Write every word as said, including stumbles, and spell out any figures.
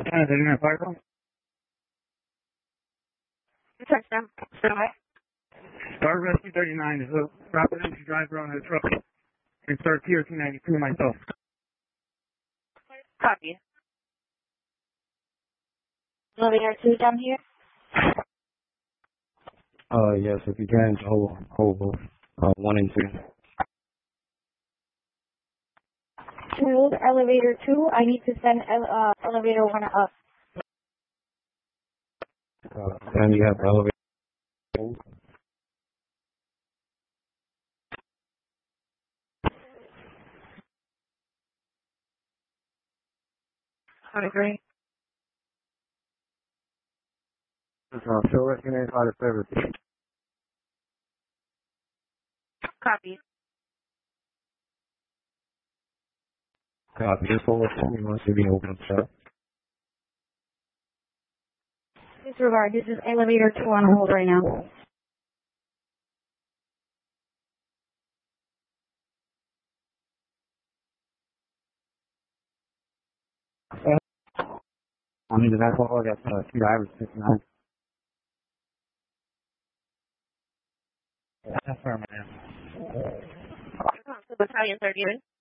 Battalion thirty-nine, fire call. Touchdown. Standby. Guard Rescue thirty-nine is a rapid entry driver on a truck. And start Tier two ninety-two myself. Copy. Elevator two down here. Uh, yes, if you can, hold, hold both. Uh, one and two. Hold elevator two. I need to send ele- uh, elevator one up. Uh, then you have elevator. twenty-three. Uh, show rescue name out of service. Copy. Copy. This whole rescue wants to be open, sir. Disregard. This is elevator two on hold right now. I mean, that's all I got. Uh, two drivers, six nine. Affirmative. Battalion thirty-nine.